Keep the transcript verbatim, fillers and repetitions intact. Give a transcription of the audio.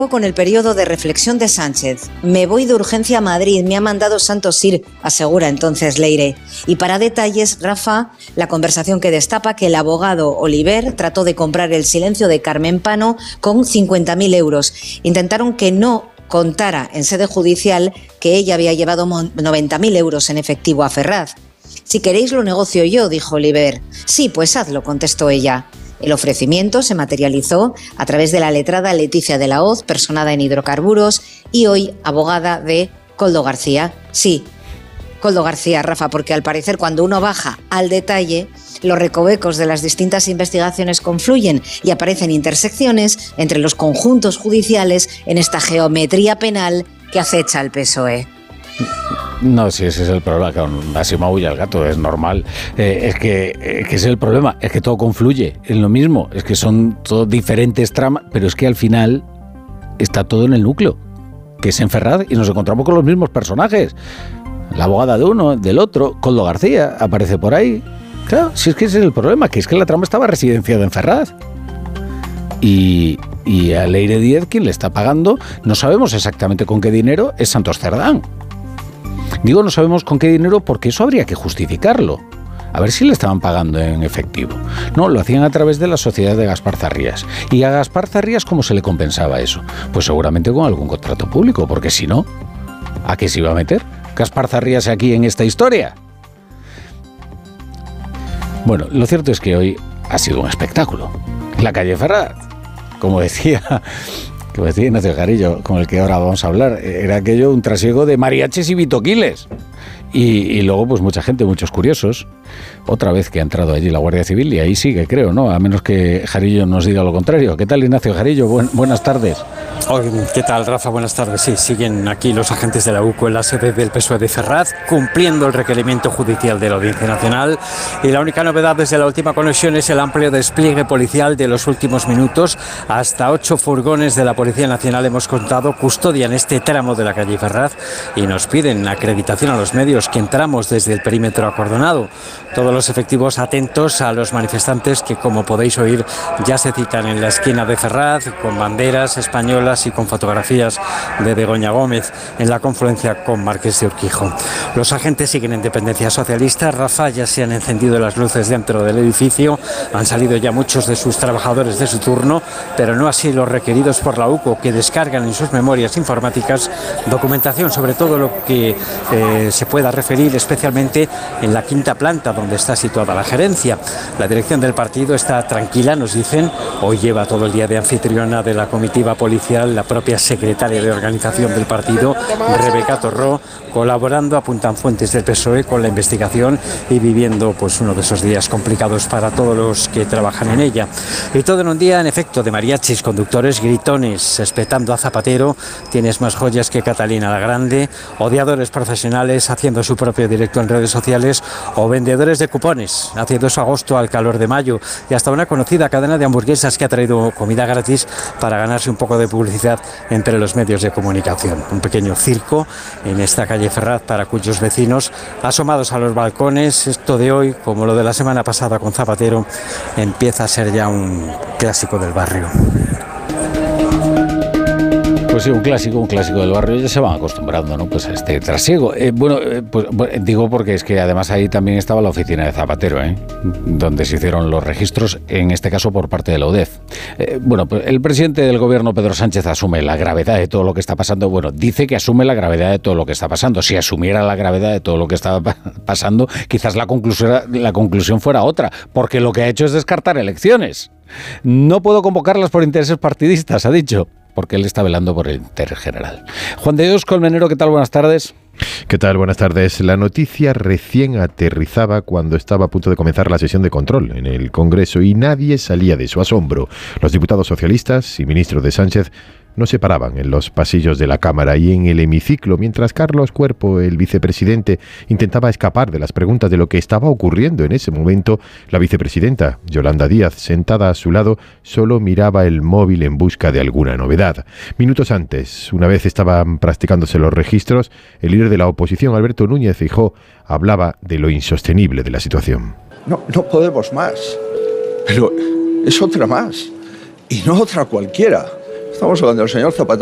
Con el periodo de reflexión de Sánchez. Me voy de urgencia a Madrid, me ha mandado Santos ir, asegura entonces Leire. Y para detalles, Rafa, la conversación que destapa que el abogado Oliver trató de comprar el silencio de Carmen Pano con cincuenta mil euros. Intentaron que no contara en sede judicial que ella había llevado noventa mil euros en efectivo a Ferraz. Si queréis lo negocio yo, dijo Oliver. Sí, pues hazlo, contestó ella. El ofrecimiento se materializó a través de la letrada Leticia de la Hoz, personada en hidrocarburos y hoy abogada de Koldo García. Sí, Koldo García, Rafa, porque al parecer cuando uno baja al detalle, los recovecos de las distintas investigaciones confluyen y aparecen intersecciones entre los conjuntos judiciales en esta geometría penal que acecha al P S O E. No, si ese es el problema, claro, así maulla el gato, es normal. Eh, es que, eh, que ese es el problema, es que todo confluye en lo mismo, es que son todos diferentes tramas, pero es que al final está todo en el núcleo, que es en Ferraz, y nos encontramos con los mismos personajes. La abogada de uno, del otro, Koldo García aparece por ahí. Claro, si es que ese es el problema, que es que la trama estaba residenciada en Ferraz. Y, y a Leire Díez, quien le está pagando, no sabemos exactamente con qué dinero, es Santos Cerdán. Digo, no sabemos con qué dinero porque eso habría que justificarlo. A ver si le estaban pagando en efectivo. No, lo hacían a través de la sociedad de Gaspar Zarrías. ¿Y a Gaspar Zarrías cómo se le compensaba eso? Pues seguramente con algún contrato público, porque si no, ¿a qué se iba a meter Gaspar Zarrías aquí en esta historia? Bueno, lo cierto es que hoy ha sido un espectáculo. La calle Ferraz, como decía... Como decía Ignacio Jarillo, con el que ahora vamos a hablar, era aquello un trasiego de mariachis y bitoquiles. Y, y luego, pues mucha gente, muchos curiosos. Otra vez que ha entrado allí la Guardia Civil y ahí sigue, creo, ¿no? A menos que Jarillo nos diga lo contrario. ¿Qué tal, Ignacio Jarillo? Buen, buenas tardes. ¿Qué tal, Rafa? Buenas tardes. Sí, siguen aquí los agentes de la U C O en la sede del P S O E de Ferraz, cumpliendo el requerimiento judicial de la Audiencia Nacional. Y la única novedad desde la última conexión es el amplio despliegue policial de los últimos minutos. Hasta ocho furgones de la Policía Nacional, hemos contado, custodian este tramo de la calle Ferraz y nos piden acreditación a los medios que entramos desde el perímetro acordonado. Todos los efectivos atentos a los manifestantes que, como podéis oír, ya se citan en la esquina de Ferraz con banderas españolas y con fotografías de Begoña Gómez en la confluencia con Marqués de Urquijo. Los agentes siguen en dependencia socialista. Rafa, ya se han encendido las luces dentro del edificio, han salido ya muchos de sus trabajadores de su turno, pero no así los requeridos por la U C O, que descargan en sus memorias informáticas documentación sobre todo lo que eh, se pueda referir, especialmente en la quinta planta donde está situada la gerencia. La dirección del partido está tranquila, nos dicen. Hoy lleva todo el día de anfitriona de la comitiva policial la propia secretaria de organización del partido, Rebeca Torró, colaborando, apuntan fuentes del P S O E, con la investigación y viviendo pues uno de esos días complicados para todos los que trabajan en ella. Y todo en un día, en efecto, de mariachis, conductores, gritones, espetando a Zapatero, tienes más joyas que Catalina la Grande, odiadores profesionales haciendo su propio directo en redes sociales o vendedores de cupones haciendo su agosto al calor de mayo, y hasta una conocida cadena de hamburguesas que ha traído comida gratis para ganarse un poco de publicidad entre los medios de comunicación. Un pequeño circo en esta calle Ferraz para cuyos vecinos, asomados a los balcones, esto de hoy, como lo de la semana pasada con Zapatero, empieza a ser ya un clásico del barrio. Pues sí, un clásico, un clásico del barrio, ya se van acostumbrando, ¿no? Pues a este trasiego. Eh, bueno, eh, pues digo porque es que además ahí también estaba la oficina de Zapatero, ¿eh? Donde se hicieron los registros, en este caso por parte de la U D E F. Eh, bueno, pues el presidente del gobierno, Pedro Sánchez, asume la gravedad de todo lo que está pasando. Bueno, dice que asume la gravedad de todo lo que está pasando. Si asumiera la gravedad de todo lo que estaba pasando, quizás la conclusión, la conclusión fuera otra, porque lo que ha hecho es descartar elecciones. No puedo convocarlas por intereses partidistas, ha dicho, porque él está velando por el interés general. Juan de Dios Colmenero, ¿qué tal? Buenas tardes. ¿Qué tal? Buenas tardes. La noticia recién aterrizaba cuando estaba a punto de comenzar la sesión de control en el Congreso y nadie salía de su asombro. Los diputados socialistas y ministros de Sánchez no se paraban en los pasillos de la Cámara y en el hemiciclo, mientras Carlos Cuerpo, el vicepresidente, intentaba escapar de las preguntas de lo que estaba ocurriendo en ese momento. La vicepresidenta, Yolanda Díaz, sentada a su lado, solo miraba el móvil en busca de alguna novedad. Minutos antes, una vez estaban practicándose los registros, el líder de la oposición, Alberto Núñez Feijóo, hablaba de lo insostenible de la situación. No, no podemos más, pero es otra más, y no otra cualquiera. Estamos hablando del señor Zapatero.